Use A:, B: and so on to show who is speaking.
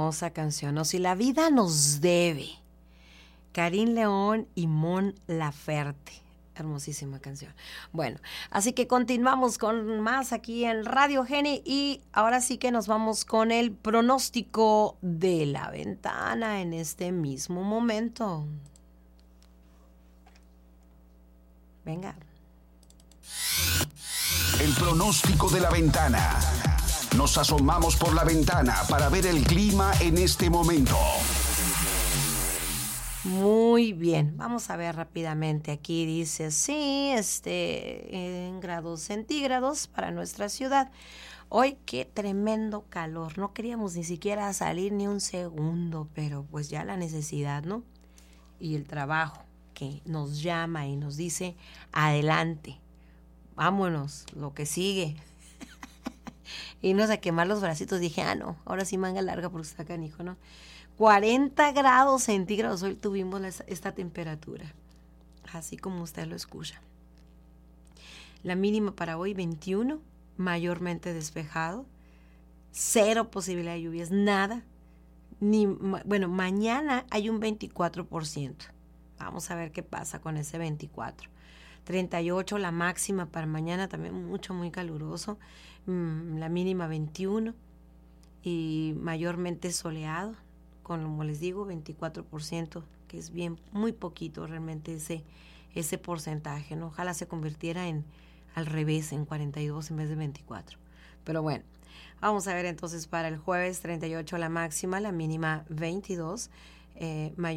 A: hermosa canción, ¿no? Si la vida nos debe. Karim León y Mon Laferte. Hermosísima canción. Bueno, así que continuamos con más aquí en Radio Geni y ahora sí que nos vamos con el pronóstico de la ventana en este mismo momento. Venga.
B: El pronóstico de la ventana. Nos asomamos por la ventana para ver el clima en este momento.
A: Muy bien, vamos a ver rápidamente. Aquí dice, sí, en grados centígrados para nuestra ciudad. Hoy qué tremendo calor, no queríamos ni siquiera salir ni un segundo, pero pues ya la necesidad, ¿no? Y el trabajo que nos llama y nos dice, adelante, vámonos, lo que sigue. Irnos a quemar los bracitos, dije, no, ahora sí manga larga porque está canijo, ¿no? 40 grados centígrados hoy tuvimos esta temperatura, así como usted lo escucha. La mínima para hoy 21, mayormente despejado, cero posibilidad de lluvias, nada. Bueno, mañana hay un 24%. Vamos a ver qué pasa con ese 24. 38 la máxima para mañana, también muy caluroso. La mínima 21 y mayormente soleado. Como les digo, 24%, que es bien, muy poquito realmente ese porcentaje, ¿no? Ojalá se convirtiera al revés, en 42 en vez de 24. Pero bueno, vamos a ver entonces para el jueves 38 la máxima, la mínima 22, mayor